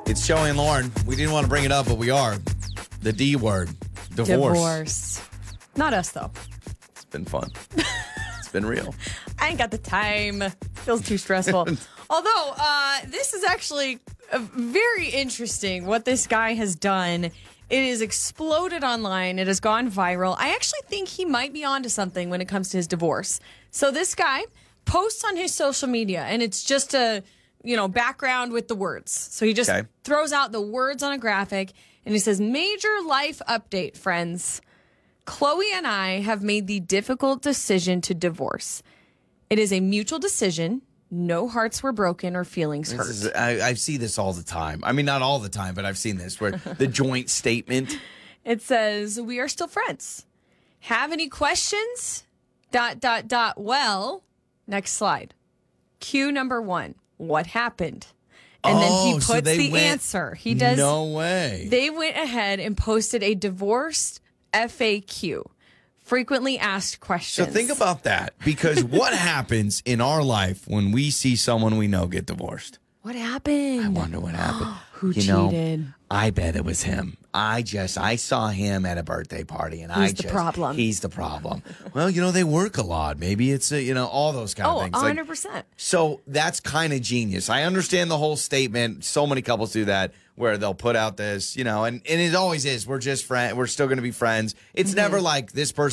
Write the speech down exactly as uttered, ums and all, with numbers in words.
It's Joey and Lauren. We didn't want to bring it up, but we are. The D word. Divorce. Divorce. Not us, though. It's been fun. It's been real. I ain't got the time. Feels too stressful. Although, uh, this is actually uh, very interesting what this guy has done. It has exploded online. It has gone viral. I actually think he might be onto something when it comes to his divorce. So this guy posts on his social media, and it's just a, you know, background with the words. So he just Okay. throws out the words on a graphic, and he says, "Major life update, friends. Chloe and I have made the difficult decision to divorce. It is a mutual decision. No hearts were broken or feelings hurt." This is, I, I see this all the time. I mean, not all the time, but I've seen this where the joint statement. It says, "We are still friends. Have any questions? Dot, dot, dot. Well," next slide. Cue number one. What happened? And then he Oh, puts so they the went- answer. He does. No way. They went ahead and posted a divorced F A Q. Frequently asked So questions. think about that, because what happens in our life when we see someone we know get divorced? What happened? I wonder what happened. Who you know, cheated? I bet it was him. I just, I saw him at a birthday party, and I He's the just, problem. He's the problem. Well, you know, they work a lot. Maybe it's, a, you know, all those kind Oh, of things. one Like, hundred percent. so that's kind of genius. I understand the whole statement. So many couples do that where they'll put out this, you know, and, and it always is. We're just friends. We're still going to be friends. It's Mm-hmm. never like this person